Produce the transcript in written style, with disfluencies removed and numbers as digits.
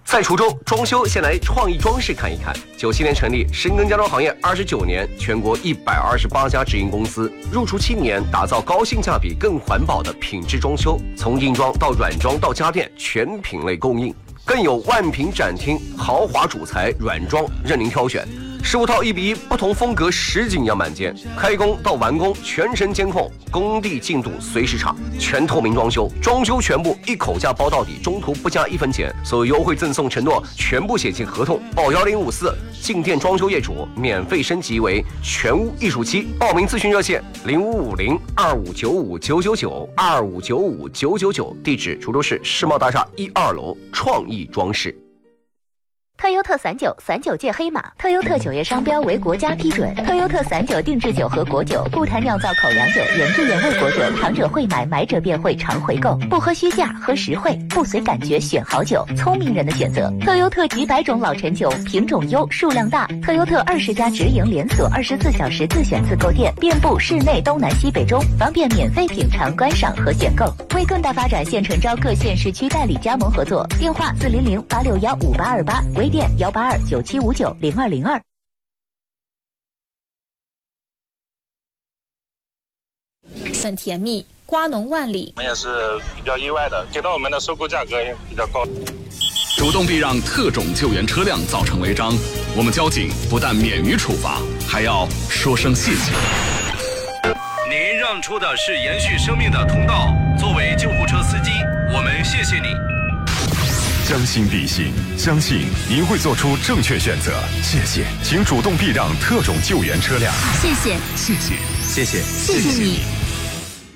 在滁州装修，先来创意装饰看一看。97年成立，深耕家装行业29年，全国128家直营公司，入驻7年，打造高性价比、更环保的品质装修，从硬装到软装到家电，全品类供应，更有万平展厅，豪华主材软装任您挑选。15套1比1不同风格实景样板间，开工到完工全程监控，工地进度随时查，全透明装修，装修全部一口价包到底，中途不加1分钱，所有优惠赠送承诺全部写进合同，报1054，进店装修业主免费升级为全屋艺术期，报名咨询热线0550-2595-999，2595-999，地址滁州市世贸大厦1、2楼创意装饰。 特优特散酒，散酒界黑马。特优特酒业商标为国家批准。特优特散酒定制酒和果酒，不谈酿造口粮酒，原汁原味果酒，尝者会买，买者便会常回购。不喝虚价，喝实惠，不随感觉选好酒，聪明人的选择。特优特几百种老陈酒，品种优，数量大。特优特20家直营连锁，24小时自选自购店，遍布市内东南西北中，方便免费品尝、观赏和选购。为更大发展，现诚招各县市区代理加盟合作，电话400-861-5828，微店182-9759-0202。 很甜蜜，瓜农万里。 我们也是比较意外的，给到我们的收购价格也比较高。 主动避让特种救援车辆造成违章，我们交警不但免于处罚，还要说声谢谢。 您让出的是延续生命的通道，作为救护车司机，我们谢谢你。 将心比心，相信您会做出正确选择。谢谢，请主动避让特种救援车辆。 谢谢， 谢谢， 谢谢， 谢谢你。